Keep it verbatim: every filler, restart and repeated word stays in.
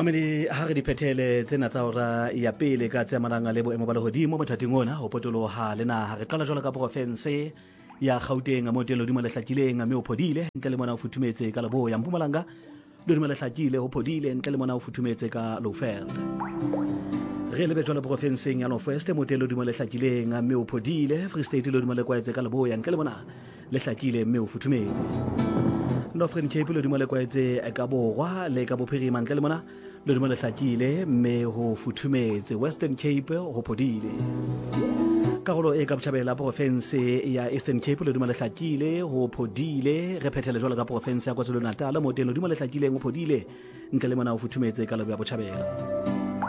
Mamedi ha re diphethele tsena tsa ora ya pele ka tse amanang le boemo ba lehodimo mothating ona ho potoloha le naha re qala jwalo ka profense ya Gauteng mo telo di mo lehlakileng mme o phodile ntle le mona o futhumetse ka lebo ya Mpumalanga di mo lehlakile ho phodile ntle le mona o futhumetse ka Lowveld re le betjwa le profenseng ya North West mo telo di mo lehlakileng mme o phodile Free State lo di mo le kwaetse ka lebo ya ntle le mona lehlakile mme o futhumetse Northern Cape lo di mo le kwaetse ka borwa le ka bophirima ntle le mona lo di mo lehlakile mme ho futhumetse Western Cape ho phodile karolo e ka botjhabela profense ya Eastern Cape lo di mo lehlakile ho phodile re phethele jwalo ka profense ya KwaZulu-Natal mo telo di mo lehlakileng ho phodile ntle le mona ho futhumetse ka lebo ya botjhabela